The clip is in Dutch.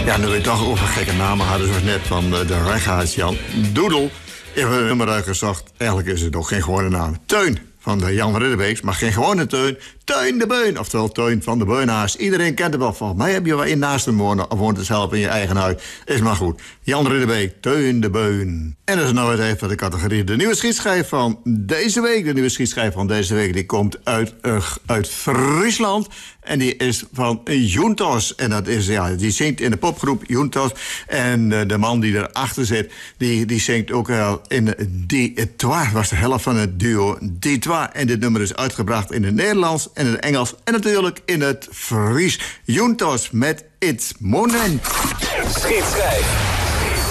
Ja, nu we het toch over gekke namen hadden, zoals net van de rega's Jan Doedel. Even een nummer uitgezocht. Eigenlijk is het ook geen gewone naam. Teun van de Jan van Ridderbeeks, maar geen gewone Teun. Teun de Beun, oftewel Teun van de Beunhaas. Iedereen kent hem wel. Volgens mij heb je wel in naast hem wonen of woont er zelf in je eigen huis. Is maar goed. Jan Ridderbeek, Teun de Beun. En dat is nou het even de categorie de nieuwe schietschijf van deze week. De nieuwe schietschijf van deze week die komt uit Friesland. En die is van Juntos. En dat is, ja, die zingt in de popgroep Juntos. En de man die erachter zit, die zingt ook wel in D-Trois. Was de helft van het duo D-Trois. En dit nummer is uitgebracht in het Nederlands en in het Engels. En natuurlijk in het Fries. Juntos met It's Moment. Schietschijf.